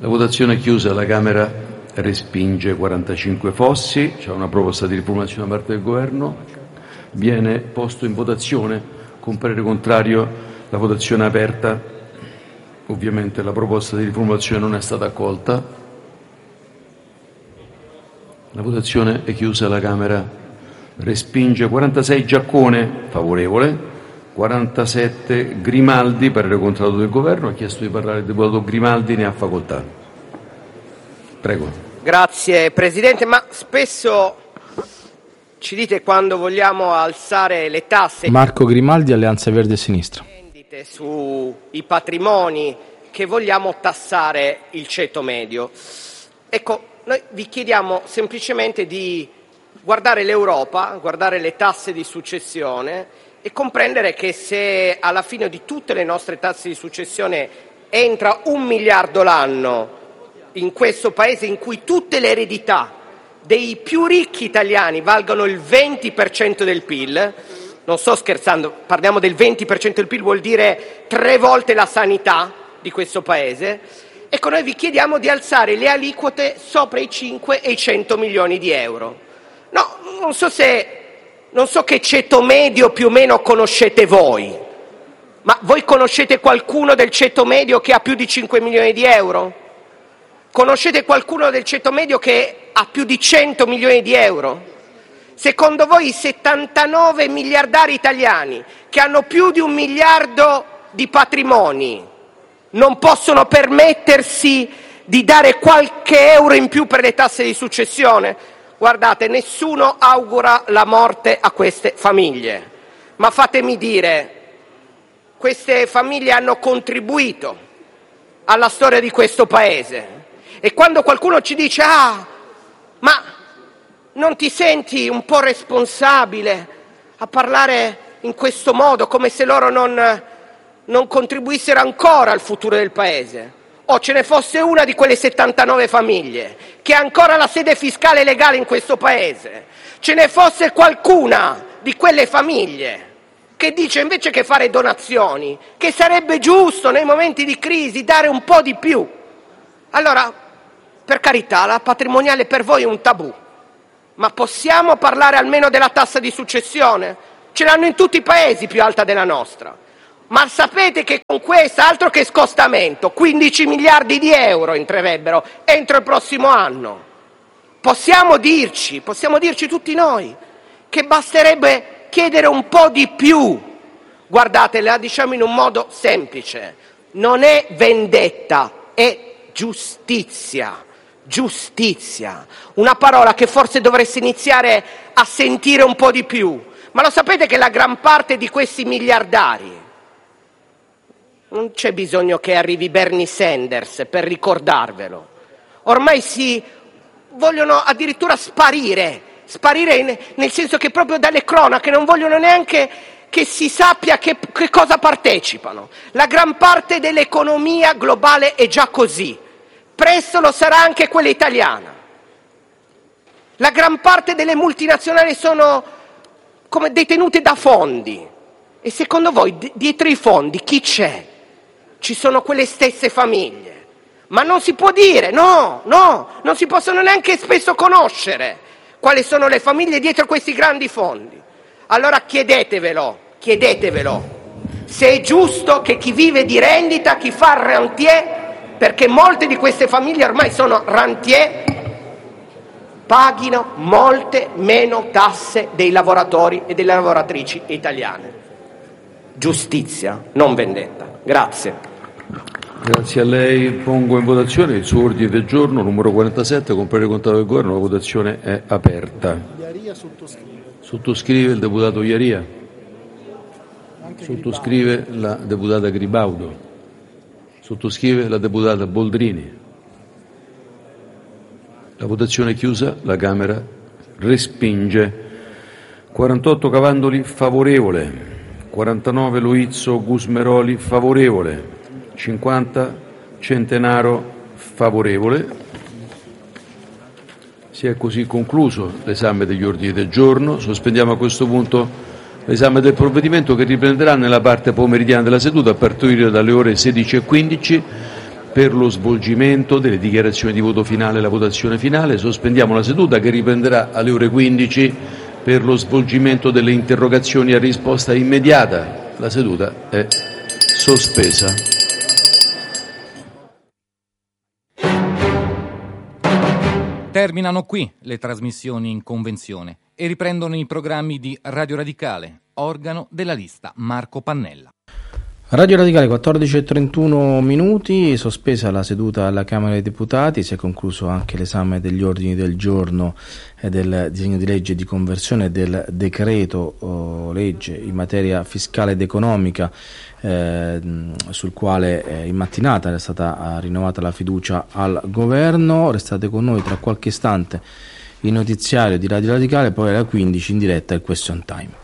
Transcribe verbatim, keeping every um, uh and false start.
La votazione è chiusa, la Camera respinge. quarantacinque Fossi, c'è una proposta di riformulazione da parte del Governo, viene posto in votazione con parere contrario, la votazione è aperta. Ovviamente la proposta di riformulazione non è stata accolta. La votazione è chiusa, la Camera respinge. quarantasei Giaccone, favorevole. quarantasette Grimaldi, parere contrario del Governo. Ha chiesto di parlare il deputato Grimaldi, ne ha facoltà. Prego. Grazie Presidente, ma spesso ci dite quando vogliamo alzare le tasse. Marco Grimaldi, Alleanza Verdi e Sinistra. Sui patrimoni che vogliamo tassare il ceto medio. Ecco, noi vi chiediamo semplicemente di guardare l'Europa, guardare le tasse di successione e comprendere che se alla fine di tutte le nostre tasse di successione entra un miliardo l'anno in questo Paese in cui tutte le eredità dei più ricchi italiani valgono il venti per cento del P I L, non sto scherzando, parliamo del venti per cento del P I L, vuol dire tre volte la sanità di questo Paese, ecco noi vi chiediamo di alzare le aliquote sopra i cinque e i cento milioni di euro. No, non so se... Non so che ceto medio più o meno conoscete voi, ma voi conoscete qualcuno del ceto medio che ha più di cinque milioni di euro? Conoscete qualcuno del ceto medio che ha più di cento milioni di euro? Secondo voi i settantanove miliardari italiani che hanno più di un miliardo di patrimoni non possono permettersi di dare qualche euro in più per le tasse di successione? Guardate, nessuno augura la morte a queste famiglie, ma fatemi dire, queste famiglie hanno contribuito alla storia di questo Paese e quando qualcuno ci dice «Ah, ma non ti senti un po' responsabile a parlare in questo modo, come se loro non, non contribuissero ancora al futuro del Paese?» O ce ne fosse una di quelle settantanove famiglie che ha ancora la sede fiscale legale in questo Paese, ce ne fosse qualcuna di quelle famiglie che dice invece che fare donazioni, che sarebbe giusto nei momenti di crisi dare un po' di più. Allora, per carità, la patrimoniale per voi è un tabù, ma possiamo parlare almeno della tassa di successione? Ce l'hanno in tutti i paesi più alta della nostra. Ma sapete che con questa, altro che scostamento, quindici miliardi di euro entrerebbero entro il prossimo anno. Possiamo dirci, possiamo dirci tutti noi, che basterebbe chiedere un po' di più. Guardate, la diciamo in un modo semplice, non è vendetta, è giustizia. Giustizia, una parola che forse dovreste iniziare a sentire un po' di più. Ma lo sapete che la gran parte di questi miliardari, non c'è bisogno che arrivi Bernie Sanders per ricordarvelo, ormai si vogliono addirittura sparire, sparire in, nel senso che proprio dalle cronache non vogliono neanche che si sappia che, che cosa partecipano. La gran parte dell'economia globale è già così, presto lo sarà anche quella italiana. La gran parte delle multinazionali sono come detenute da fondi e secondo voi d- dietro i fondi chi c'è? Ci sono quelle stesse famiglie, ma non si può dire, no, no, non si possono neanche spesso conoscere quali sono le famiglie dietro questi grandi fondi. Allora chiedetevelo, chiedetevelo, se è giusto che chi vive di rendita, chi fa rentier, perché molte di queste famiglie ormai sono rentier, paghino molte meno tasse dei lavoratori e delle lavoratrici italiane. Giustizia, non vendetta. Grazie. Grazie a lei. Pongo in votazione il suo ordine del giorno numero quarantasette con parere contrario del Governo. La votazione è aperta. Iaria sottoscrive. Sottoscrive il deputato Iaria. Sottoscrive la deputata Gribaudo. Sottoscrive la deputata Boldrini. La votazione è chiusa. La Camera respinge. quarantotto Cavandoli favorevole. quarantanove Loizzo Gusmeroli favorevole. cinquanta Centenaro favorevole. Si è così concluso l'esame degli ordini del giorno. Sospendiamo a questo punto l'esame del provvedimento che riprenderà nella parte pomeridiana della seduta a partire dalle ore sedici e quindici per lo svolgimento delle dichiarazioni di voto finale e la votazione finale. Sospendiamo la seduta che riprenderà alle ore quindici per lo svolgimento delle interrogazioni a risposta immediata. La seduta è sospesa. Terminano qui le trasmissioni in convenzione e riprendono i programmi di Radio Radicale, organo della lista Marco Pannella. Radio Radicale, quattordici e trentuno minuti, sospesa la seduta alla Camera dei Deputati, si è concluso anche l'esame degli ordini del giorno e del disegno di legge di conversione del decreto oh, legge in materia fiscale ed economica eh, sul quale eh, in mattinata è stata rinnovata la fiducia al governo. Restate con noi, tra qualche istante il notiziario di Radio Radicale, poi alle quindici in diretta il question time.